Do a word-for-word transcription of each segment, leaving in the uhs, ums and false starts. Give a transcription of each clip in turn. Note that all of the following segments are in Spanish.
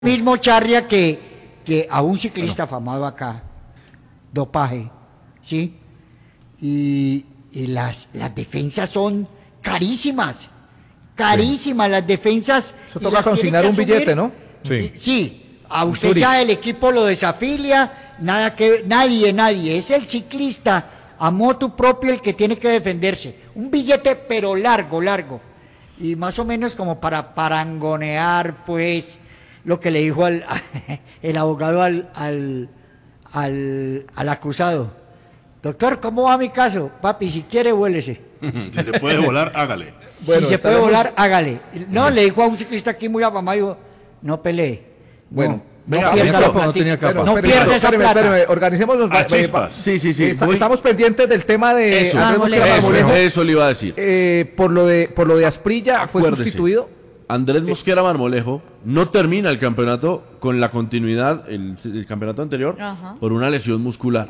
Mismo charria que, que a un ciclista bueno. afamado acá, dopaje, ¿sí? Y, y las, las defensas son carísimas, carísimas sí. las defensas. Eso toca consignar un billete, ¿no? Sí. Y, sí, a usted ya el equipo lo desafilia, nada que, nadie, nadie, es el ciclista a motu propio el que tiene que defenderse. Un billete pero largo, largo. Y más o menos como para parangonear, pues, lo que le dijo al, el abogado al, al, al, al acusado. Doctor, ¿cómo va mi caso? Papi, si quiere, vuélese. Si se puede volar, hágale. Bueno, si se puede volar, hágale. No, le dijo a un ciclista aquí muy afamado, dijo, no pelee. Bueno. No. No Venga, pierda la plata. No, tenía bueno, no pierda esa plata. Espérame, espérame, organicemos los... Ah, chispas. Sí, sí, sí. Está, estamos pendientes del tema de... Eso, ah, eso, eso, eso le iba a decir. Eh, por lo de por lo de Asprilla, ¿fue Acuérdese, sustituido? Andrés Mosquera Marmolejo no termina el campeonato con la continuidad, el, el campeonato anterior, Ajá. por una lesión muscular.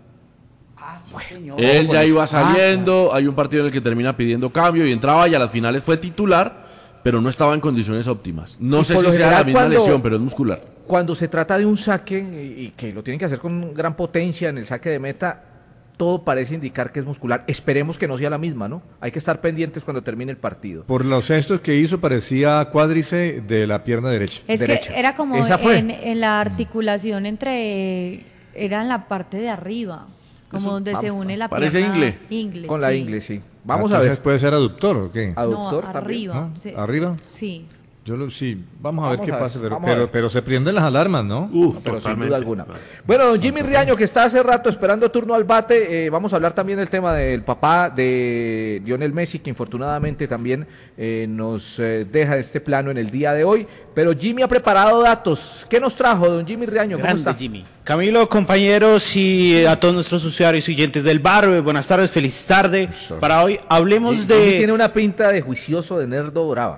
Ah, sí, señor. Él ya iba saliendo, hay un partido en el que termina pidiendo cambio y entraba y a las finales fue titular, pero no estaba en condiciones óptimas. No sé si sea la misma cuando... lesión, pero es muscular. Cuando se trata de un saque, y que lo tienen que hacer con gran potencia en el saque de meta, todo parece indicar que es muscular. Esperemos que no sea la misma, ¿no? Hay que estar pendientes cuando termine el partido. Por los gestos que hizo, parecía cuádrice de la pierna derecha. Es derecha. que era como en, en la articulación entre... Era en la parte de arriba, como Eso, donde vamos, se une la parece pierna. Parece ingle. ingle. Con sí. la ingle, sí. Vamos ah, a ver. ¿Puede ser aductor o qué? Aductor no, también. arriba. ¿No? Sí. ¿Arriba? Sí. Yo lo, sí, vamos a vamos ver qué a ver, pasa, pero, pero, pero, pero se prenden las alarmas, ¿no? Uh, no pero sin duda alguna. Bueno, don Jimmy Riaño, que está hace rato esperando turno al bate, eh, vamos a hablar también del tema del papá de Lionel Messi, que infortunadamente también eh, nos eh, deja este plano en el día de hoy, pero Jimmy ha preparado datos. ¿Qué nos trajo, don Jimmy Riaño? ¿Cómo Grande, está? Jimmy. Camilo, compañeros y a todos nuestros usuarios y oyentes del bar, buenas tardes, feliz tarde. Para hoy hablemos Jimmy de... tiene una pinta de juicioso, de nerdo brava.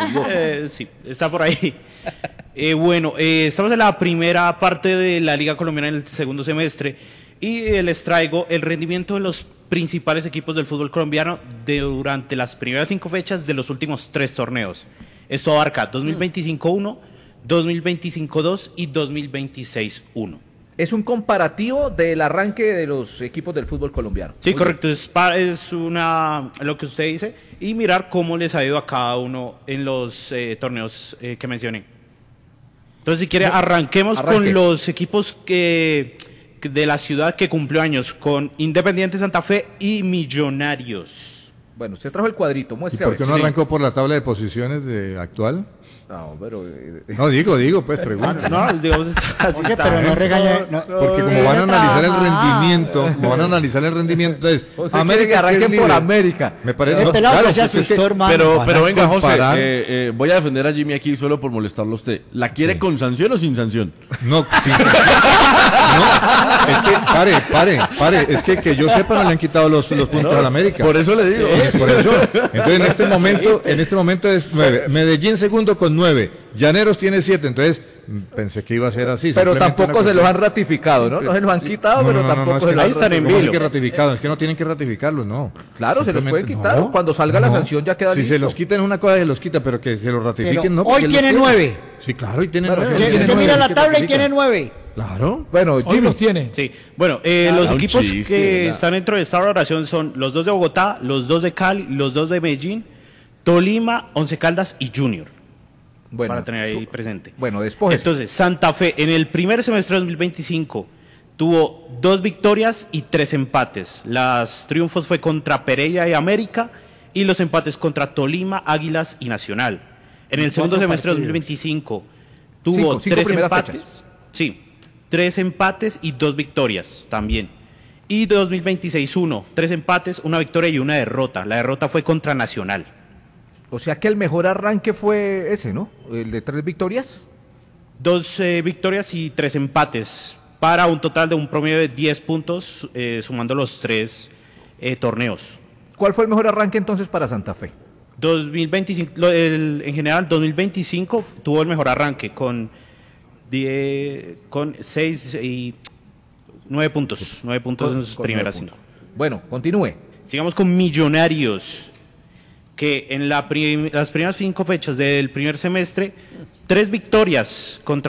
Eh, sí, está por ahí. Eh, bueno, eh, estamos en la primera parte de la Liga Colombiana en el segundo semestre y eh, les traigo el rendimiento de los principales equipos del fútbol colombiano de, durante las primeras cinco fechas de los últimos tres torneos. Esto abarca dos mil veinticinco uno, dos mil veinticinco dos y dos mil veintiséis uno. Es un comparativo del arranque de los equipos del fútbol colombiano. Sí, Muy correcto, es, es una lo que usted dice y mirar cómo les ha ido a cada uno en los eh, torneos eh, que mencioné. Entonces, si quiere, arranquemos Arranque. con los equipos que, que de la ciudad que cumplió años, con Independiente Santa Fe y Millonarios. Bueno, usted trajo el cuadrito, muestre ¿Y por qué no sí. arrancó por la tabla de posiciones de actual? No, pero... Eh, no, digo, digo, pues, pregunto. No, no, digamos, así Oye, está. pero no regañe... No, porque como van a analizar el rendimiento, como van a analizar el rendimiento, entonces... O sea, América que arranquen por América. Me parece... No, pelado, claro, sea su que, store, pero, pero venga, José, eh, eh, voy a defender a Jimmy aquí solo por molestarlo a usted. ¿La quiere sí. con sanción o sin sanción? No, sin sanción. No, es que, pare, pare, pare, es que que yo sepa no le han quitado los, los puntos no, a la América. Por eso le digo. Sí, por eso. Entonces, en este momento, en este momento es nueve. Medellín segundo con nueve. Llaneros tiene siete, entonces pensé que iba a ser así. Pero tampoco se los han ratificado, ¿no? No se los han quitado, no, pero no, no, tampoco no, no, se los han están en vilo. vilo. Que ratificado, es que no tienen que ratificarlos, no. Claro, se los pueden quitar. No, cuando salga no, la sanción ya queda si listo. Se los quitan una cosa, se los quita, pero que se los ratifiquen, pero no. Hoy tiene nueve. Sí, claro, hoy tiene bueno, nueve. Usted mira la tabla y tiene nueve. Claro. Bueno, Jimmy los tiene. Sí. Bueno, eh, claro, los equipos chiste, que ¿verdad? están dentro de esta valoración son los dos de Bogotá, los dos de Cali, los dos de Medellín, Tolima, Once Caldas y Junior. Bueno, para tener ahí presente. Bueno, después. Entonces, Santa Fe en el primer semestre de dos mil veinticinco tuvo dos victorias y tres empates. Los triunfos fue contra Pereira y América y los empates contra Tolima, Águilas y Nacional. En el segundo semestre de dos mil veinticinco tuvo cinco, cinco tres empates. Fechas. Sí, tres empates y dos victorias también. Y dos mil veintiséis uno, tres empates, una victoria y una derrota. La derrota fue contra Nacional. O sea que el mejor arranque fue ese, ¿no? El de tres victorias. Dos eh, victorias y tres empates, para un total de un promedio de diez puntos, eh, sumando los tres eh, torneos. ¿Cuál fue el mejor arranque entonces para Santa Fe? dos mil veinticinco, lo, el, en general, dos mil veinticinco tuvo el mejor arranque, con, diez, con seis y nueve puntos, nueve puntos con, en sus primeras cinco. Bueno, continúe. Sigamos con Millonarios, que en la prim las primeras cinco fechas del primer semestre tres victorias contra